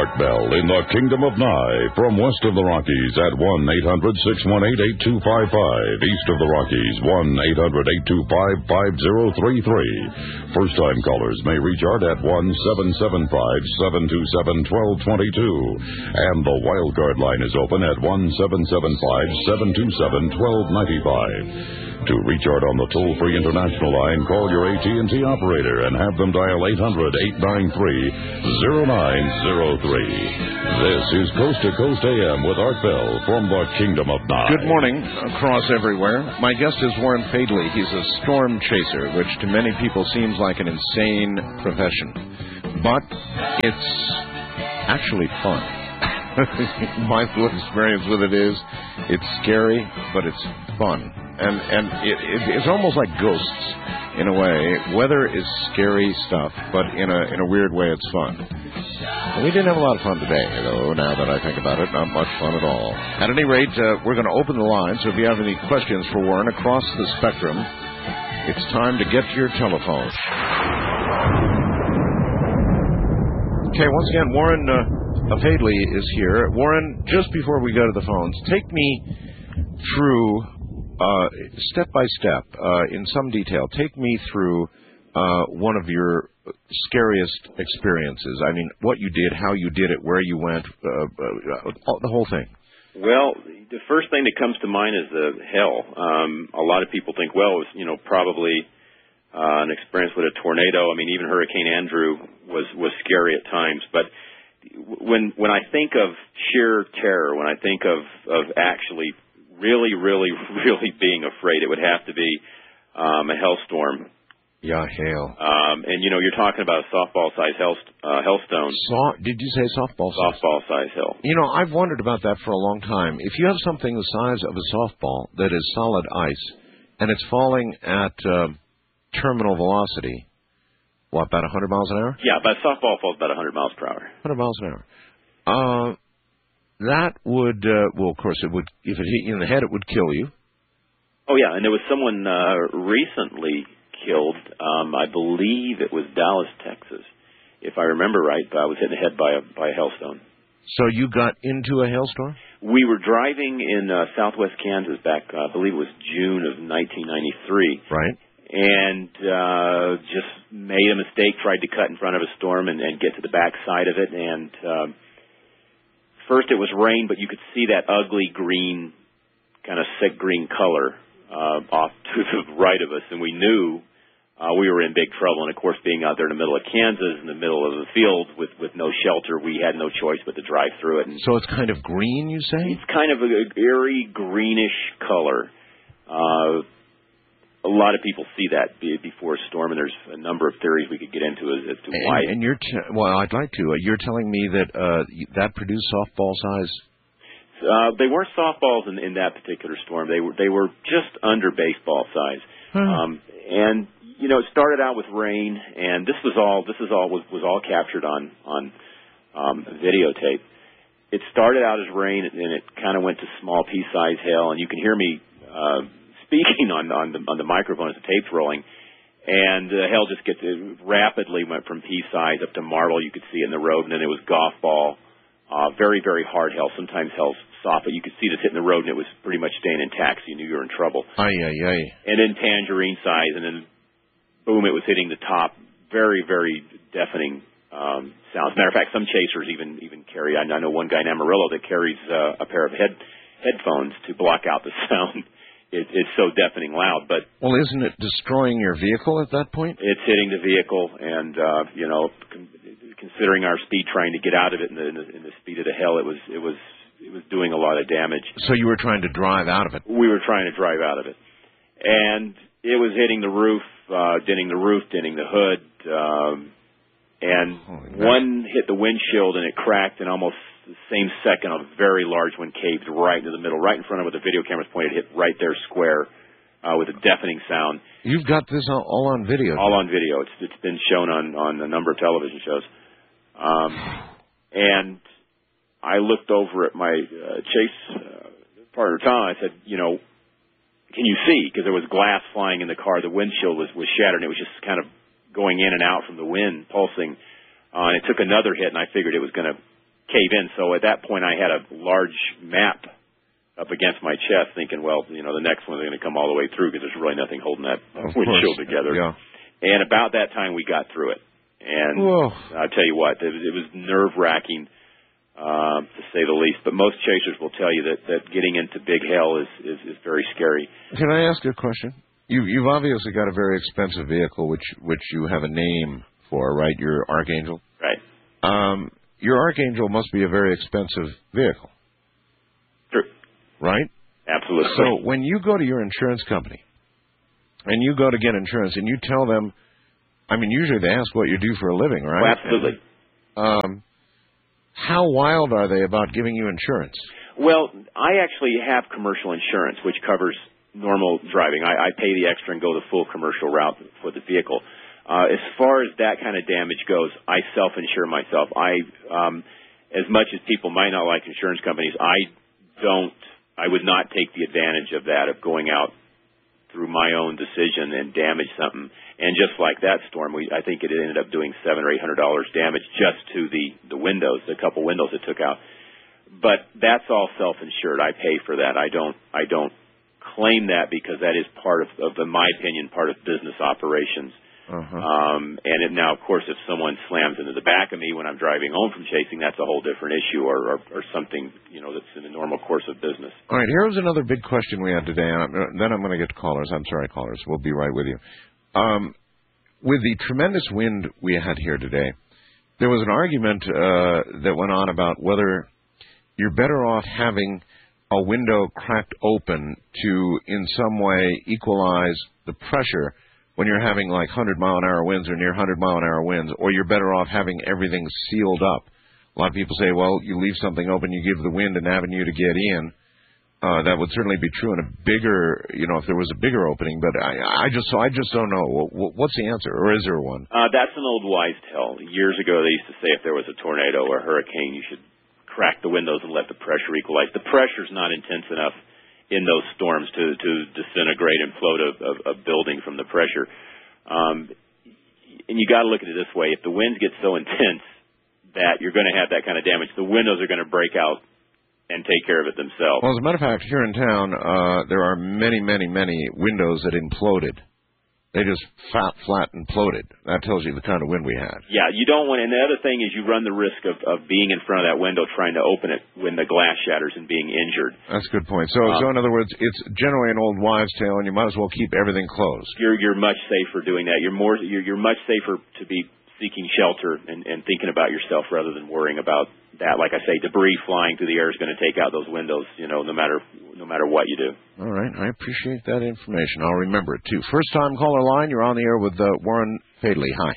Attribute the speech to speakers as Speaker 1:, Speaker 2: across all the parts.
Speaker 1: Art Bell in the Kingdom of Nye. From west of the Rockies at 1-800-618-8255. East of the Rockies, 1-800-825-5033. First-time callers may reach Art at 1-775-727-1222. And the wildcard line is open at 1-775-727-1295. To reach Art on the toll-free international line, call your AT&T operator and have them dial 800-893-0903. This is Coast to Coast AM with Art Bell from the Kingdom of Nye.
Speaker 2: Good morning, across everywhere. My guest is Warren Fadley. He's a storm chaser, which to many people seems like an insane profession. But it's actually fun. My little experience with it is it's scary, but it's fun. And it's almost like ghosts in a way. Weather is scary stuff, but in a weird way it's fun. We didn't have a lot of fun today, though, now that I think about it. Not much fun at all. At any rate, we're going to open the line, so if you have any questions for Warren across the spectrum, it's time to get to your telephone. Okay, once again, Warren Fadley is here. Warren, just before we go to the phones, take me through, step by step, in some detail, take me through one of your scariest experiences. I mean, what you did, how you did it, where you went, the whole thing.
Speaker 3: Well, the first thing that comes to mind is the hell. A lot of people think, well, it was, probably an experience with a tornado. I mean, even Hurricane Andrew was scary at times. But when I think of sheer terror, when I think of actually really, really, really being afraid, it would have to be a hailstorm.
Speaker 2: Yeah, hail.
Speaker 3: And, you're talking about a softball-sized hailstone.
Speaker 2: Did you say softball-sized?
Speaker 3: Softball-sized hail.
Speaker 2: I've wondered about that for a long time. If you have something the size of a softball that is solid ice, and it's falling at terminal velocity, what, about 100 miles an hour?
Speaker 3: Yeah, but a softball falls about 100 miles per hour.
Speaker 2: 100 miles an hour. That would, of course, it would. If it hit you in the head, it would kill you.
Speaker 3: Oh, yeah, and there was someone recently killed. I believe it was Dallas, Texas. If I remember right, I was hit in the head by a hailstone.
Speaker 2: So you got into a hailstorm?
Speaker 3: We were driving in southwest Kansas back, I believe it was June of 1993.
Speaker 2: Right.
Speaker 3: And just made a mistake, tried to cut in front of a storm and get to the back side of it. And first it was rain, but you could see that ugly green, kind of sick green color off to the right of us. And we knew we were in big trouble. And, of course, being out there in the middle of Kansas, in the middle of the field with no shelter, we had no choice but to drive through it. And
Speaker 2: so it's kind of green, you say?
Speaker 3: It's kind of an eerie greenish color. A lot of people see that before a storm, and there's a number of theories we could get into as to why.
Speaker 2: And well, I'd like to. You're telling me that that produced softball size?
Speaker 3: They weren't softballs in that particular storm. They were just under baseball size. And it started out with rain, and this was all captured on videotape. It started out as rain, and it kind of went to small pea-sized hail, and you can hear me speaking on the microphone as the tape's rolling, and the hail just rapidly went from pea size up to marble. You could see it in the road, and then it was golf ball, very, very hard hail. Sometimes hail's soft, but you could see this hitting the road, and it was pretty much staying intact, so you knew you were in trouble. And then tangerine size, and then boom, it was hitting the top. Very, very deafening sounds. Matter of fact, some chasers even carry. I know one guy in Amarillo that carries a pair of headphones to block out the sound. It's so deafening loud, but... Well,
Speaker 2: isn't it destroying your vehicle at that point?
Speaker 3: It's hitting the vehicle, and, considering our speed trying to get out of it in the speed of the hail, it was doing a lot of damage.
Speaker 2: So you were trying to drive out of it?
Speaker 3: We were trying to drive out of it. And it was hitting the roof, denting the hood, and one hit the windshield, and it cracked, and almost the same second, a very large one caved right into the middle, right in front of where the video camera's pointed, hit right there square with a deafening sound.
Speaker 2: You've got this all on video?
Speaker 3: All on video. It's been shown on a number of television shows. And I looked over at my chase partner, Tom, and I said, can you see? Because there was glass flying in the car. The windshield was shattered, and it was just kind of going in and out from the wind, pulsing. And it took another hit, and I figured it was going to cave in. So at that point, I had a large map up against my chest, thinking, well, the next one's going to come all the way through because there's really nothing holding that windshield together.
Speaker 2: Yeah.
Speaker 3: And about that time, we got through it. And I'll tell you what, it was nerve-wracking, to say the least. But most chasers will tell you that getting into big hail is very scary.
Speaker 2: Can I ask you a question? You've obviously got a very expensive vehicle, which you have a name for, right? Your Archangel?
Speaker 3: Right.
Speaker 2: Your Archangel must be a very expensive vehicle.
Speaker 3: True.
Speaker 2: Right?
Speaker 3: Absolutely.
Speaker 2: So when you go to your insurance company and you go to get insurance and you tell them, I mean, usually they ask what you do for a living, right?
Speaker 3: Oh, absolutely.
Speaker 2: How wild are they about giving you insurance?
Speaker 3: Well, I actually have commercial insurance, which covers normal driving. I pay the extra and go the full commercial route for the vehicle. As far as that kind of damage goes, I self-insure myself. As much as people might not like insurance companies, I would not take the advantage of that, of going out through my own decision and damage something. And just like that storm, I think it ended up doing $700 or $800 damage just to the windows, the couple windows it took out. But that's all self-insured. I pay for that. I don't claim that because that is part of in my opinion, part of business operations. Now, of course, if someone slams into the back of me when I'm driving home from chasing, that's a whole different issue, or something that's in the normal course of business. All
Speaker 2: right, here's another big question we had today. Then I'm going to get to callers. I'm sorry, callers. We'll be right with you. With the tremendous wind we had here today, there was an argument that went on about whether you're better off having a window cracked open to, in some way, equalize the pressure when you're having like 100-mile-an-hour winds or near 100-mile-an-hour winds, or you're better off having everything sealed up. A lot of people say, well, you leave something open, you give the wind an avenue to get in. That would certainly be true in a bigger, if there was a bigger opening, but I just don't know. What's the answer, or is there one?
Speaker 3: That's an old wives' tale. Years ago, they used to say if there was a tornado or a hurricane, you should crack the windows and let the pressure equalize. The pressure's not intense enough in those storms to disintegrate and float a building from the pressure. And you got to look at it this way. If the winds get so intense that you're going to have that kind of damage, the windows are going to break out and take care of it themselves.
Speaker 2: Well, as a matter of fact, here in town, there are many, many, many windows that imploded. They just flat imploded. That tells you the kind of wind we had.
Speaker 3: Yeah, you don't want, and the other thing is you run the risk of being in front of that window trying to open it when the glass shatters and being injured.
Speaker 2: That's a good point. So in other words, it's generally an old wives' tale, and you might as well keep everything closed.
Speaker 3: You're much safer doing that. You're much safer to be seeking shelter and thinking about yourself rather than worrying about that. Like I say, debris flying through the air is going to take out those windows, no matter what you do.
Speaker 2: All right. I appreciate that information. I'll remember it, too. First-time caller line, you're on the air with Warren Fadley. Hi.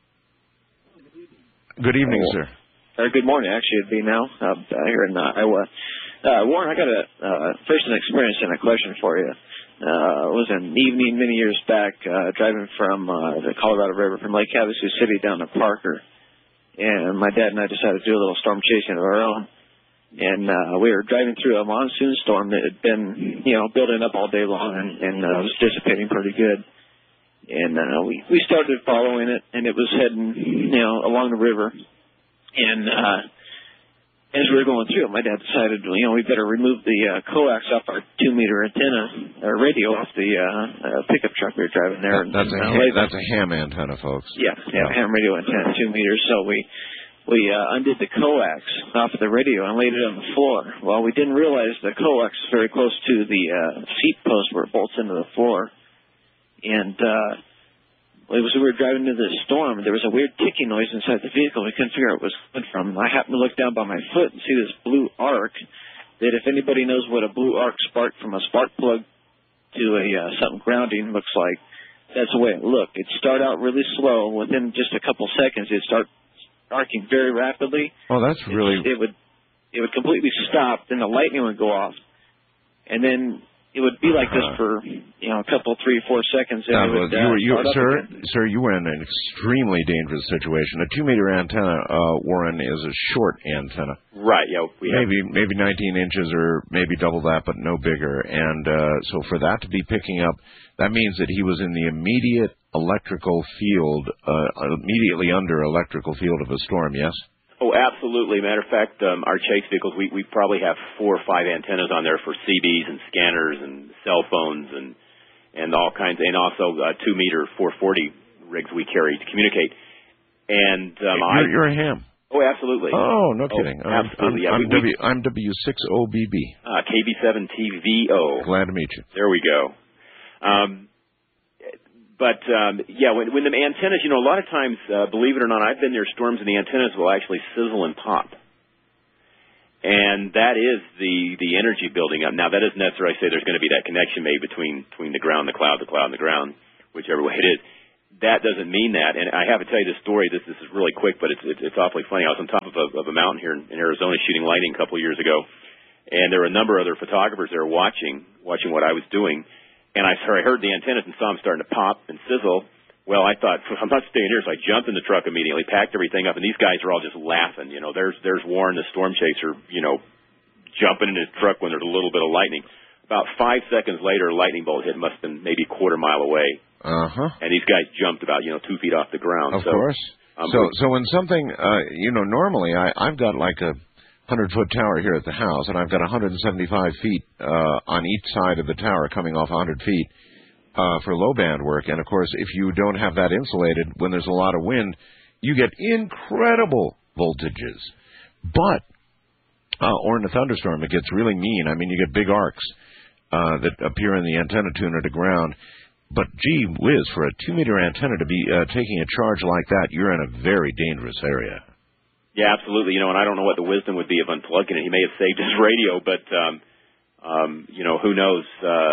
Speaker 2: Good evening, sir.
Speaker 4: Good morning, actually, it'd be now here in Iowa. Warren, I got first an experience and a question for you. It was an evening many years back, driving from the Colorado River from Lake Havasu City down to Parker. And my dad and I decided to do a little storm chasing of our own. And we were driving through a monsoon storm that had been, building up all day long and was dissipating pretty good. And we started following it, and it was heading, along the river. And as we were going through it, my dad decided, we better remove the coax off our 2-meter antenna, or radio off the pickup truck we were driving there.
Speaker 2: That's a ham antenna, folks.
Speaker 4: Yeah, ham radio antenna, 2 meters. So we undid the coax off of the radio and laid it on the floor. Well, we didn't realize the coax was very close to the seat post where it bolts into the floor. And we were driving into this storm. There was a weird ticking noise inside the vehicle. We couldn't figure out where it was coming from. I happened to look down by my foot and see this blue arc that if anybody knows what a blue arc spark from a spark plug to a something grounding looks like, that's the way it looked. It started out really slow. Within just a couple seconds, it'd start arcing very rapidly.
Speaker 2: Oh, that's really...
Speaker 4: It would completely stop, then the lightning would go off. And then... it would be like this for, a couple, 3 or 4 seconds. And
Speaker 2: Sir, you were in an extremely dangerous situation. A 2-meter antenna, Warren, is a short antenna.
Speaker 3: Right, yeah.
Speaker 2: Maybe 19 inches or maybe double that, but no bigger. And so for that to be picking up, that means that he was in the immediate electrical field, immediately under electrical field of a storm, yes?
Speaker 3: Oh, absolutely. Matter of fact, our chase vehicles, we probably have 4 or 5 antennas on there for CBs and scanners and cell phones and all kinds, and also 2-meter 440 rigs we carry to communicate. And
Speaker 2: you're a ham.
Speaker 3: Oh, absolutely.
Speaker 2: Oh, no kidding.
Speaker 3: Absolutely.
Speaker 2: I'm W6OBB.
Speaker 3: KB7TVO.
Speaker 2: Glad to meet you.
Speaker 3: There we go. When the antennas, a lot of times, believe it or not, I've been near storms and the antennas will actually sizzle and pop. And that is the energy building up. Now, that doesn't necessarily say there's going to be that connection made between the ground, the cloud, and the ground, whichever way it is. That doesn't mean that. And I have to tell you this story. This is really quick, but it's awfully funny. I was on top of a mountain here in Arizona shooting lightning a couple of years ago, and there were a number of other photographers there watching what I was doing. And I heard the antennas and saw them starting to pop and sizzle. Well, I thought, I'm not staying here, so I jumped in the truck immediately, packed everything up, and these guys are all just laughing. There's Warren, the storm chaser, jumping in his truck when there's a little bit of lightning. About 5 seconds later, a lightning bolt hit, must have been maybe a quarter mile away.
Speaker 2: Uh-huh.
Speaker 3: And these guys jumped about, 2 feet off the ground.
Speaker 2: Of course. So when something, normally I've got like a 100-foot tower here at the house, and I've got 175 feet on each side of the tower coming off 100 feet for low-band work. And, of course, if you don't have that insulated, when there's a lot of wind, you get incredible voltages. But, or in a thunderstorm, it gets really mean. I mean, you get big arcs that appear in the antenna tuner to ground. But, gee whiz, for a 2-meter antenna to be taking a charge like that, you're in a very dangerous area.
Speaker 3: Yeah, absolutely. And I don't know what the wisdom would be of unplugging it. He may have saved his radio, but who knows?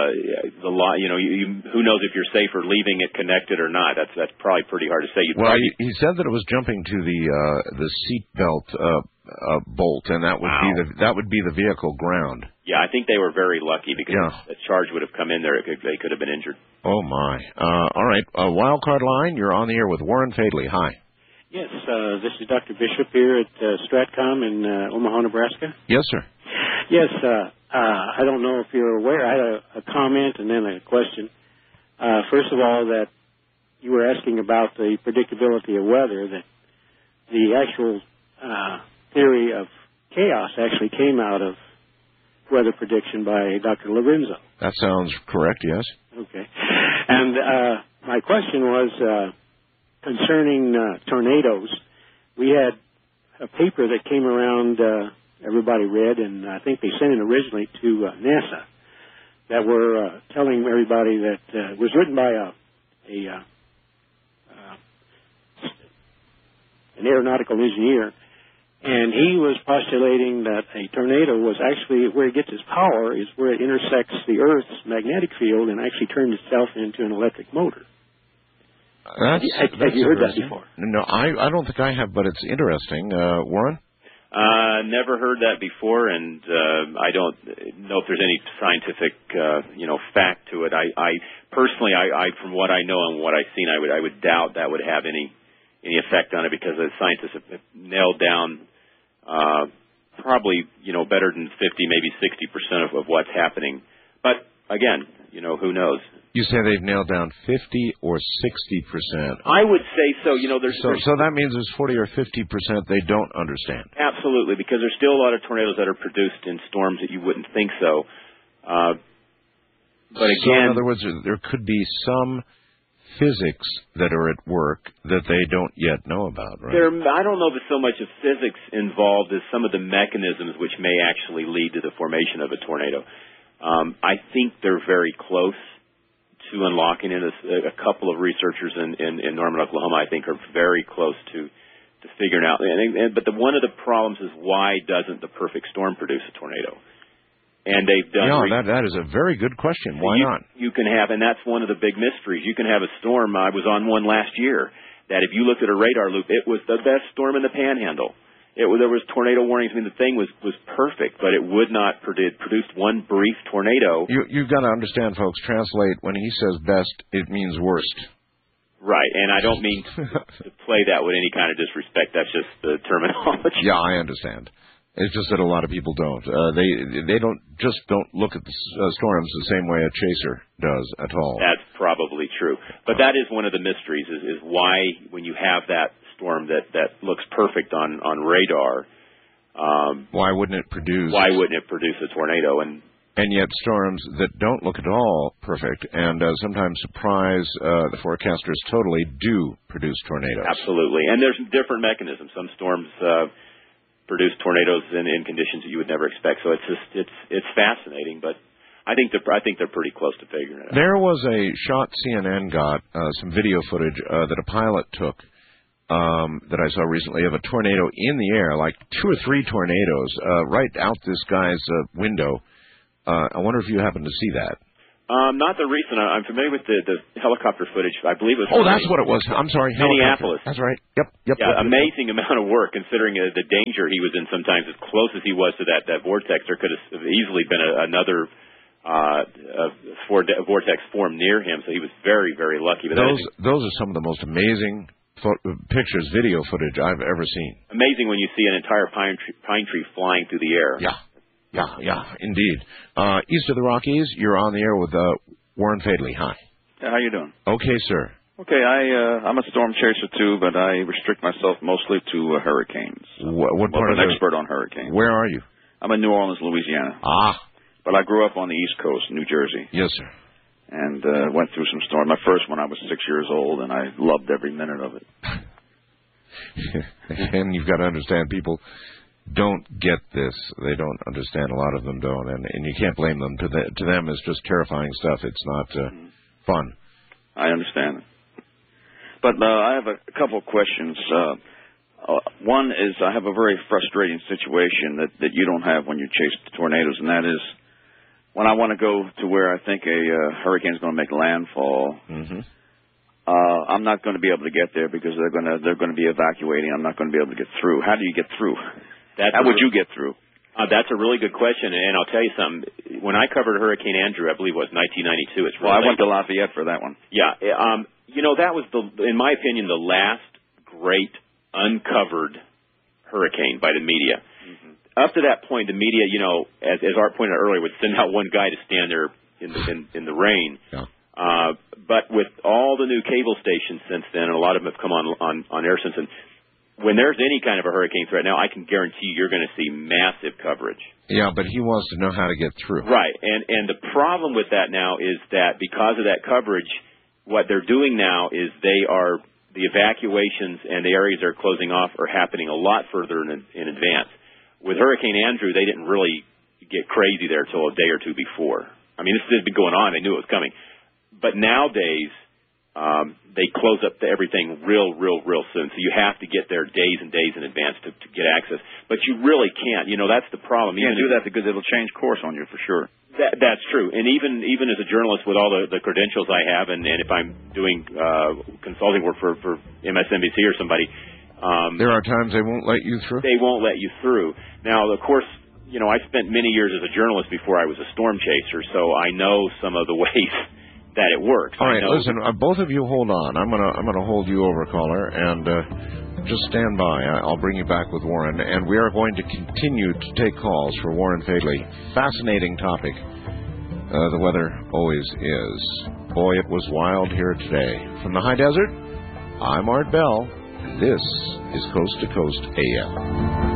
Speaker 3: Who knows if you're safer leaving it connected or not? That's probably pretty hard to say.
Speaker 2: He said that it was jumping to the seat belt bolt, and that would be the vehicle ground.
Speaker 3: Yeah, I think they were very lucky because a charge would have come in there. They could have been injured.
Speaker 2: Oh my! All right, wild card line. You're on the air with Warren Fadley. Hi.
Speaker 5: Yes, this is Dr. Bishop here at Stratcom in Omaha, Nebraska.
Speaker 2: Yes, sir.
Speaker 5: Yes, I don't know if you're aware. I had a comment and then a question. First of all, that you were asking about the predictability of weather, that the actual theory of chaos actually came out of weather prediction by Dr. Lorenzo.
Speaker 2: That sounds correct, yes.
Speaker 5: Okay. And my question was concerning tornadoes. We had a paper that came around, everybody read, and I think they sent it originally to NASA, that were telling everybody that it was written by an aeronautical engineer, and he was postulating that a tornado was actually where it gets its power is where it intersects the Earth's magnetic field and actually turns itself into an electric motor. Have you heard that before?
Speaker 2: No, I don't think I have, but it's interesting. Warren?
Speaker 3: Never heard that before, and I don't know if there's any scientific, fact to it. I personally, from what I know and what I've seen, I would doubt that would have any effect on it because the scientists have nailed down probably, better than 50, maybe 60% of what's happening. But again, who knows?
Speaker 2: You say they've nailed down 50 or 60%.
Speaker 3: I would say so.
Speaker 2: So that means there's 40 or 50% they don't understand.
Speaker 3: Absolutely, because there's still a lot of tornadoes that are produced in storms that you wouldn't think so. But again,
Speaker 2: so in other words, there could be some physics that are at work that they don't yet know about, right?
Speaker 3: I don't know if so much of physics involved as some of the mechanisms which may actually lead to the formation of a tornado. I think they're very close to unlocking it. A couple of researchers in Norman, Oklahoma, I think, are very close to figuring out. But one of the problems is, why doesn't the perfect storm produce a tornado? And they've done.
Speaker 2: Yeah, that is a very good question. Why not?
Speaker 3: You can have, and that's one of the big mysteries. You can have a storm. I was on one last year that, if you looked at a radar loop, it was the best storm in the Panhandle. There was tornado warnings. I mean, the thing was perfect, but it would not produce one brief tornado.
Speaker 2: You've got to understand, folks. Translate, when he says best, it means worst.
Speaker 3: Right, and I don't mean to play that with any kind of disrespect. That's just the terminology.
Speaker 2: Yeah, I understand. It's just that a lot of people don't. They don't look at the storms the same way a chaser does at all.
Speaker 3: That's probably true. But that is one of the mysteries, is why, when you have that storm that looks perfect on radar.
Speaker 2: Why wouldn't it produce?
Speaker 3: Why wouldn't it produce a tornado?
Speaker 2: And yet storms that don't look at all perfect and sometimes surprise the forecasters totally do produce tornadoes.
Speaker 3: Absolutely. And there's different mechanisms. Some storms produce tornadoes in conditions that you would never expect. So it's fascinating, but I think they're pretty close to figuring it out.
Speaker 2: There was a shot CNN got, some video footage that a pilot took that I saw recently of a tornado in the air, like 2 or 3 tornadoes right out this guy's window. I wonder if you happen to see that.
Speaker 3: Not the recent. I'm familiar with the helicopter footage. I believe it was.
Speaker 2: Oh, that's what it was. I'm sorry.
Speaker 3: Minneapolis.
Speaker 2: That's right. Yep.
Speaker 3: Yeah, amazing amount of work considering the danger he was in. Sometimes, as close as he was to that vortex, there could have easily been another vortex formed near him. So he was very, very lucky. But
Speaker 2: those are some of the most amazing pictures, video footage I've ever seen.
Speaker 3: Amazing when you see an entire pine tree flying through the air.
Speaker 2: Yeah, indeed. East of the Rockies, you're on the air with Warren Fadley. Hi.
Speaker 6: How you doing?
Speaker 2: Okay, sir.
Speaker 6: Okay, I'm a storm chaser too, but I restrict myself mostly to hurricanes.
Speaker 2: What part
Speaker 6: I'm an expert on hurricanes.
Speaker 2: Where are you?
Speaker 6: I'm in New Orleans, Louisiana. But I grew up on the East Coast, New Jersey.
Speaker 2: Yes, sir.
Speaker 6: And went through some storms. My first one, I was 6 years old, and I loved every minute of it.
Speaker 2: And you've got to understand, people don't get this. They don't understand. A lot of them don't, and you can't blame them. To them, it's just terrifying stuff. It's not fun.
Speaker 6: I understand. But I have a couple of questions. One is I have a very frustrating situation that you don't have when you chase tornadoes, and that is when I want to go to where I think a hurricane is going to make landfall.
Speaker 2: Mm-hmm.
Speaker 6: I'm not going to be able to get there because they're going to be evacuating. I'm not going to be able to get through. How do you get through? How would you get through?
Speaker 3: That's a really good question, and I'll tell you something. When I covered Hurricane Andrew, I believe it was 1992. It's really
Speaker 6: I went to Lafayette for that one.
Speaker 3: Yeah, that was in my opinion, the last great uncovered hurricane by the media. Mm-hmm. Up to that point, the media, as Art pointed out earlier, would send out one guy to stand there in the rain.
Speaker 2: Yeah.
Speaker 3: But with all the new cable stations since then, and a lot of them have come on air since then, when there's any kind of a hurricane threat now, I can guarantee you're going to see massive coverage.
Speaker 2: Yeah, but he wants to know how to get through.
Speaker 3: Right, and the problem with that now is that because of that coverage, what they're doing now is the evacuations and the areas they're closing off are happening a lot further in advance. With Hurricane Andrew, they didn't really get crazy there till a day or two before. I mean, this has been going on. They knew it was coming. But nowadays, they close up everything real soon. So you have to get there days and days in advance to get access. But you really can't. That's the problem.
Speaker 6: You can't do that because it'll change course on you for sure.
Speaker 3: That's true. And even as a journalist with all the credentials I have, and if I'm doing consulting work for MSNBC or somebody,
Speaker 2: there are times they won't let you through?
Speaker 3: They won't let you through. Now, of course, I spent many years as a journalist before I was a storm chaser, so I know some of the ways that it works.
Speaker 2: All right, listen, both of you hold on. I'm gonna hold you over, caller, and just stand by. I'll bring you back with Warren, and we are going to continue to take calls for Warren Fadley. Fascinating topic. The weather always is. Boy, it was wild here today. From the high desert, I'm Art Bell, and this is Coast to Coast AM.